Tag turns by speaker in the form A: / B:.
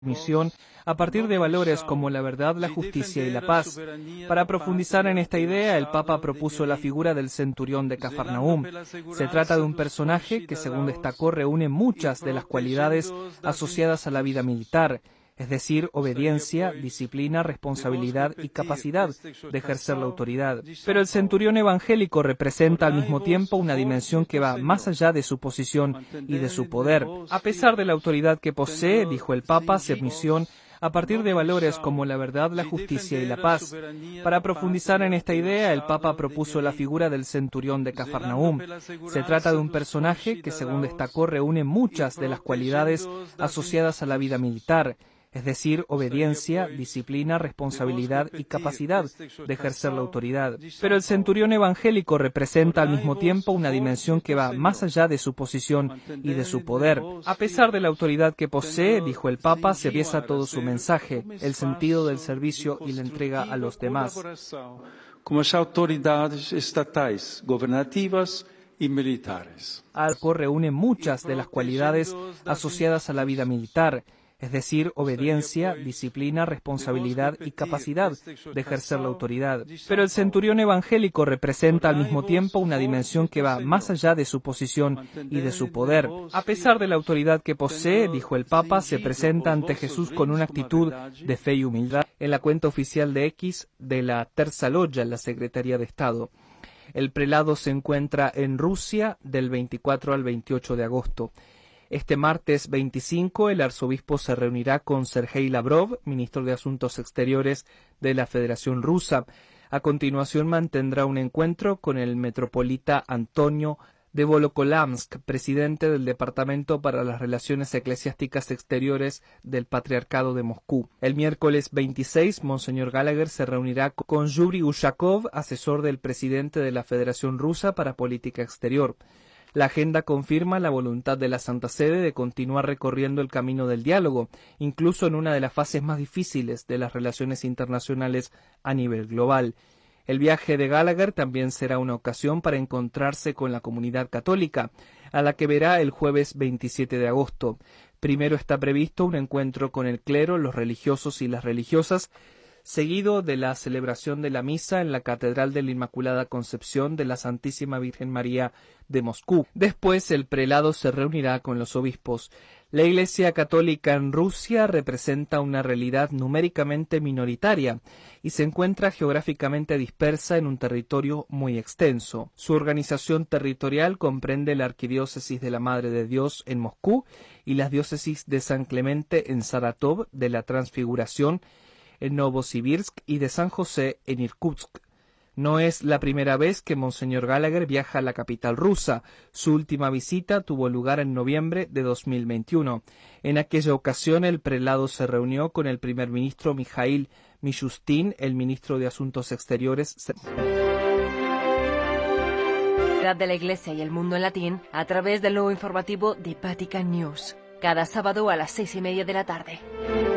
A: misión a partir de valores como la verdad, la justicia y la paz. Para profundizar en esta idea, el Papa propuso la figura del centurión de Cafarnaúm. Se trata de un personaje que, según destacó, reúne muchas de las cualidades asociadas a la vida militar, es decir, obediencia, disciplina, responsabilidad y capacidad de ejercer la autoridad. Pero el centurión evangélico representa al mismo tiempo una dimensión que va más allá de su posición y de su poder. A pesar de la autoridad que posee, dijo el Papa, se misión a partir de valores como la verdad, la justicia y la paz. Para profundizar en esta idea, el Papa propuso la figura del centurión de Cafarnaúm. Se trata de un personaje que, según destacó, reúne muchas de las cualidades asociadas a la vida militar, es decir, obediencia, disciplina, responsabilidad y capacidad de ejercer la autoridad. Pero el centurión evangélico representa al mismo tiempo una dimensión que va más allá de su posición y de su poder. A pesar de la autoridad que posee, dijo el Papa, se empieza todo su mensaje, el sentido del servicio y la entrega a los demás.
B: Como las autoridades estatales, gobernativas y militares.
A: Arco reúne muchas de las cualidades asociadas a la vida militar, es decir, obediencia, disciplina, responsabilidad y capacidad de ejercer la autoridad. Pero el centurión evangélico representa al mismo tiempo una dimensión que va más allá de su posición y de su poder. A pesar de la autoridad que posee, dijo el Papa, se presenta ante Jesús con una actitud de fe y humildad. En la cuenta oficial de X de la Terza Loggia, la Secretaría de Estado. El prelado se encuentra en Rusia del 24 al 28 de agosto. Este martes 25 el arzobispo se reunirá con Sergei Lavrov, ministro de Asuntos Exteriores de la Federación Rusa. A continuación mantendrá un encuentro con el metropolita Antonio de Volokolamsk, presidente del Departamento para las Relaciones Eclesiásticas Exteriores del Patriarcado de Moscú. El miércoles 26, Monseñor Gallagher se reunirá con Yuri Ushakov, asesor del presidente de la Federación Rusa para Política Exterior. La agenda confirma la voluntad de la Santa Sede de continuar recorriendo el camino del diálogo, incluso en una de las fases más difíciles de las relaciones internacionales a nivel global. El viaje de Gallagher también será una ocasión para encontrarse con la comunidad católica, a la que verá el jueves 27 de agosto. Primero está previsto un encuentro con el clero, los religiosos y las religiosas, seguido de la celebración de la misa en la Catedral de la Inmaculada Concepción de la Santísima Virgen María de Moscú. Después el prelado se reunirá con los obispos. La Iglesia Católica en Rusia representa una realidad numéricamente minoritaria y se encuentra geográficamente dispersa en un territorio muy extenso. Su organización territorial comprende la Arquidiócesis de la Madre de Dios en Moscú y las diócesis de San Clemente en Saratov, de la Transfiguración en Novosibirsk y de San José en Irkutsk. No es la primera vez que Monseñor Gallagher viaja a la capital rusa. Su última visita tuvo lugar en noviembre de 2021. En aquella ocasión el prelado se reunió con el primer ministro Mikhail Mishustin, el ministro de Asuntos Exteriores.
C: De la Iglesia y el mundo en latín a través del nuevo informativo de Vatican News. Cada sábado a las 6:30 de la tarde.